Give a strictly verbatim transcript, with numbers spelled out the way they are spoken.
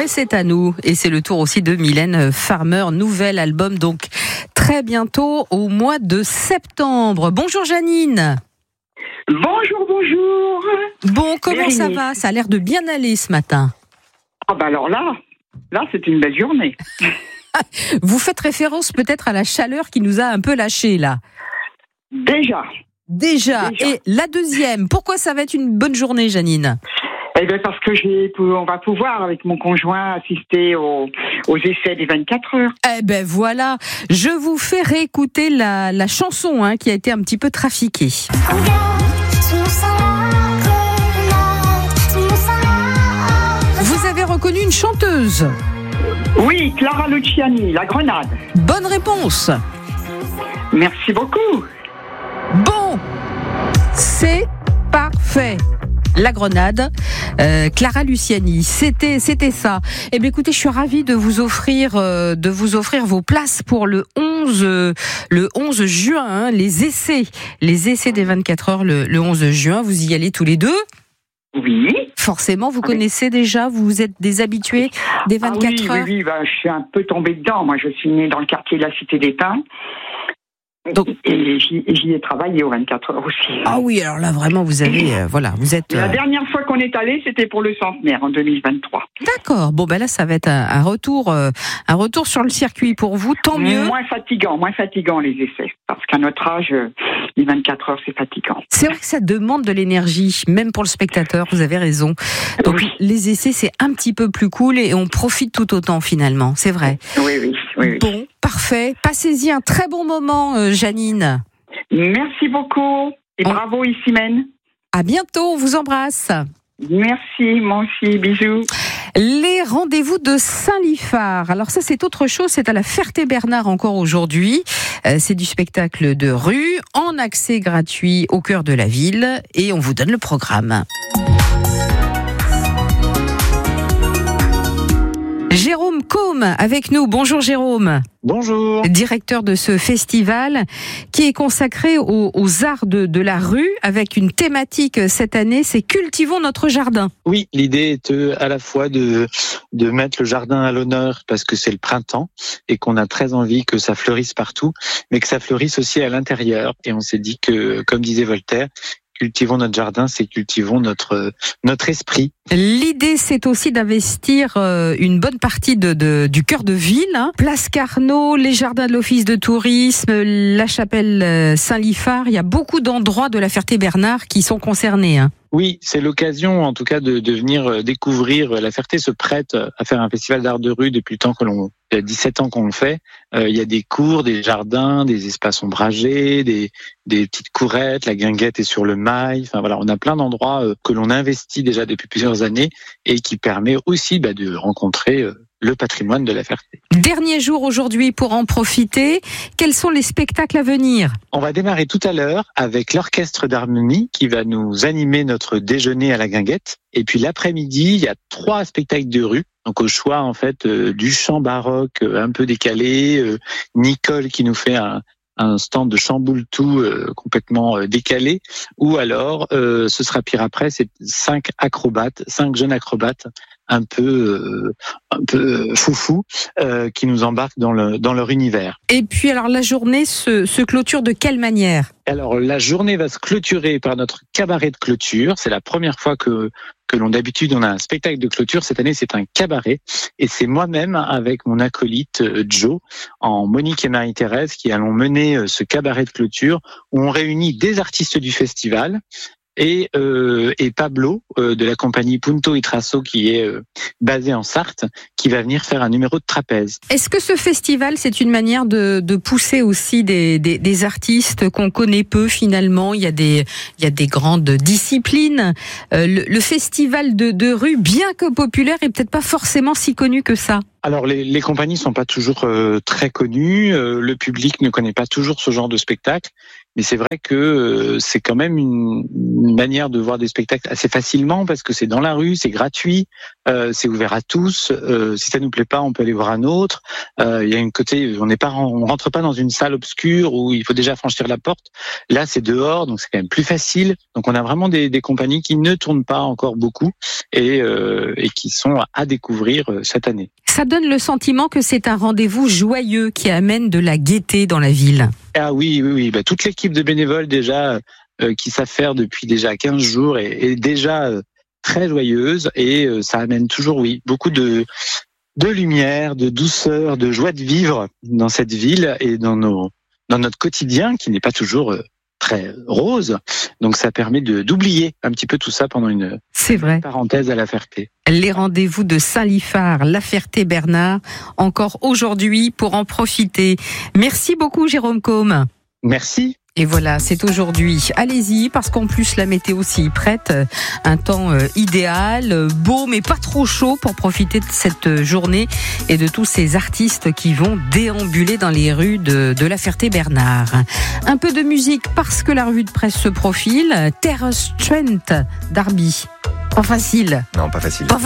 c'est à nous. Et c'est le tour aussi de Mylène Farmer. Nouvel album donc très bientôt au mois de septembre. Bonjour Janine. Bonjour, bonjour. Bon, comment Bérénice. ça va? Ça a l'air de bien aller ce matin. Ah bah alors là, là c'est une belle journée. Vous faites référence peut-être à la chaleur qui nous a un peu lâchés là. Déjà. Déjà. Déjà. Et la deuxième, pourquoi ça va être une bonne journée Janine? Eh bien parce que j'ai, on va pouvoir avec mon conjoint assister aux, aux essais des vingt-quatre heures. Eh ben voilà, je vous fais réécouter la, la chanson hein, qui a été un petit peu trafiquée. Vous avez reconnu une chanteuse? Oui, Clara Luciani, La Grenade. Bonne réponse. Merci beaucoup. Bon, c'est parfait. La Grenade, euh, Clara Luciani, c'était c'était ça. Eh bien écoutez, je suis ravie de vous offrir euh, de vous offrir vos places pour le onze euh, le onze juin, hein, les essais, les essais des vingt-quatre heures le, le onze juin. Vous y allez tous les deux? Oui. Forcément, vous Ah oui. connaissez déjà, vous êtes des habitués des vingt-quatre ah oui, heures. Oui, oui, bah, je suis un peu tombée dedans. Moi, je suis née dans le quartier de la Cité des Pins. Donc, et j'y, j'y ai travaillé aux vingt-quatre heures aussi. ah oui, alors là vraiment vous avez euh, voilà, vous êtes La euh... dernière fois qu'on est allé, c'était pour le centenaire en deux mille vingt-trois. D'accord. Bon ben là ça va être un, un retour euh, un retour sur le circuit pour vous, tant mieux. Moins fatigant, moins fatigant les essais. Parce qu'à notre âge, euh, les vingt-quatre heures, c'est fatigant. C'est vrai que ça demande de l'énergie, même pour le spectateur, vous avez raison. Donc Oui. les essais c'est un petit peu plus cool et on profite tout autant finalement, c'est vrai. Oui, oui, oui. oui. Bon, parfait. Passez-y un très bon moment euh, Janine. Merci beaucoup. Et On- bravo, Issimène. À bientôt, on vous embrasse. Merci, moi aussi. Bisous. Les rendez-vous de Saint-Liphard. Alors ça, c'est autre chose. C'est à la Ferté-Bernard encore aujourd'hui. Euh, c'est du spectacle de rue en accès gratuit au cœur de la ville. Et on vous donne le programme. Jérôme Côme avec nous. Bonjour Jérôme. Bonjour. Directeur de ce festival qui est consacré aux, aux arts de, de la rue avec une thématique cette année, c'est Cultivons notre jardin. Oui, l'idée est euh, à la fois de de mettre le jardin à l'honneur parce que c'est le printemps et qu'on a très envie que ça fleurisse partout, mais que ça fleurisse aussi à l'intérieur. Et on s'est dit que, comme disait Voltaire, cultivons notre jardin, c'est cultivons notre notre esprit. L'idée, c'est aussi d'investir euh, une bonne partie de, de, du cœur de ville. Hein. Place Carnot, les jardins de l'Office de tourisme, la chapelle euh, Saint-Liphard. Il y a beaucoup d'endroits de la Ferté-Bernard qui sont concernés. Hein. Oui, c'est l'occasion, en tout cas, de, de venir découvrir. La Ferté se prête à faire un festival d'art de rue depuis le temps que l'on, il y a dix-sept ans qu'on le fait. Euh, il y a des cours, des jardins, des espaces ombragés, des, des petites courettes. La guinguette est sur le mail. Enfin voilà, on a plein d'endroits euh, que l'on investit déjà depuis plusieurs années et qui permet aussi bah, de rencontrer euh, le patrimoine de la Ferté. Dernier jour aujourd'hui pour en profiter. Quels sont les spectacles à venir? On va démarrer tout à l'heure avec l'Orchestre d'Harmonie qui va nous animer notre déjeuner à la guinguette. Et puis l'après-midi, il y a trois spectacles de rue. Donc au choix en fait euh, du chant baroque euh, un peu décalé, euh, Nicole qui nous fait un un stand de chamboule-tout euh, complètement euh, décalé, ou alors euh, ce sera pire après, c'est cinq acrobates, cinq jeunes acrobates un peu euh, un peu foufou euh, qui nous embarquent dans le dans leur univers. Et puis alors la journée se, se clôture de quelle manière? Alors la journée va se clôturer par notre cabaret de clôture. C'est la première fois que que l'on d'habitude on a un spectacle de clôture. Cette année c'est un cabaret et c'est moi-même avec mon acolyte euh, Joe en Monique et Marie-Thérèse qui allons mener euh, ce cabaret de clôture où on réunit des artistes du festival et euh, et Pablo euh, de la compagnie Punto y Trasso qui est euh, basé en Sarthe qui va venir faire un numéro de trapèze. Est-ce que ce festival, c'est une manière de, de pousser aussi des, des, des artistes qu'on connaît peu finalement? Il y a des, il y a des grandes disciplines. Euh, le, le festival de, de rue, bien que populaire, est peut-être pas forcément si connu que ça. Alors les, les compagnies sont pas toujours euh, très connues, euh, le public ne connaît pas toujours ce genre de spectacle, Mais c'est vrai que euh, c'est quand même une, une manière de voir des spectacles assez facilement parce que c'est dans la rue, c'est gratuit, euh, c'est ouvert à tous. Euh, si ça nous plaît pas, on peut aller voir un autre. Euh, il y a une côté, on n'est pas, on rentre pas dans une salle obscure où il faut déjà franchir la porte. Là, c'est dehors, donc c'est quand même plus facile. Donc on a vraiment des, des compagnies qui ne tournent pas encore beaucoup et, euh, et qui sont à découvrir cette année. Ça donne le sentiment que c'est un rendez-vous joyeux qui amène de la gaieté dans la ville. Ah oui, oui, oui. Bah, toute l'équipe de bénévoles déjà euh, qui savent faire depuis déjà quinze jours est, est déjà euh, très joyeuse et euh, ça amène toujours, oui, beaucoup de de lumière, de douceur, de joie de vivre dans cette ville et dans nos dans notre quotidien qui n'est pas toujours euh, très rose. Donc ça permet de d'oublier un petit peu tout ça pendant une C'est vrai. parenthèse à La Ferté. Les rendez-vous de Saint-Liphard, La Ferté-Bernard, encore aujourd'hui pour en profiter. Merci beaucoup Jérôme Côme. Merci. Et voilà, c'est aujourd'hui. Allez-y, parce qu'en plus la météo s'y prête. Un temps idéal, beau mais pas trop chaud pour profiter de cette journée et de tous ces artistes qui vont déambuler dans les rues de, de La Ferté-Bernard. Un peu de musique parce que la revue de presse se profile. Terre Strength, Darby. Pas facile. Non, pas facile. Pas facile.